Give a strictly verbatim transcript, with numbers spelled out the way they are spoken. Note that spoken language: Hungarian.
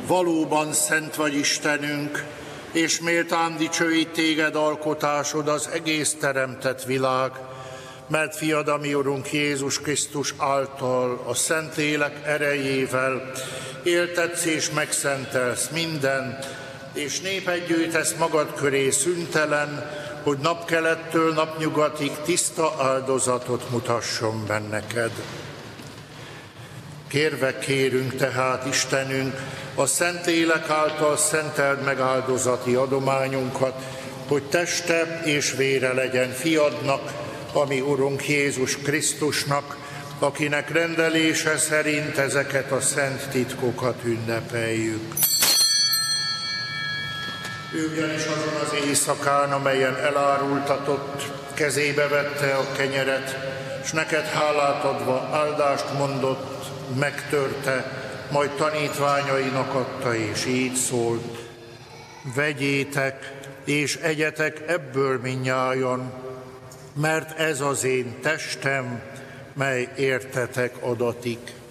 Valóban szent vagy Istenünk, és méltán dicsőít téged alkotásod az egész teremtett világ, mert fiad, a mi Urunk Jézus Krisztus által, a Szentlélek erejével éltetsz és megszentelsz mindent, és népet gyűjtesz magad köré szüntelen, hogy napkelettől napnyugatig tiszta áldozatot mutasson benneked. Kérve kérünk tehát, Istenünk, a Szentlélek által szenteld meg áldozati adományunkat, hogy teste és vére legyen fiadnak, a mi Urunk Jézus Krisztusnak, akinek rendelése szerint ezeket a szent titkokat ünnepeljük. Ő ugyanis azon az éjszakán, amelyen elárultatott, kezébe vette a kenyeret, s neked hálát adva áldást mondott, megtörte, majd tanítványainak adta, és így szólt: vegyétek, és egyetek ebből mindnyájan, mert ez az én testem, mely értetek adatik.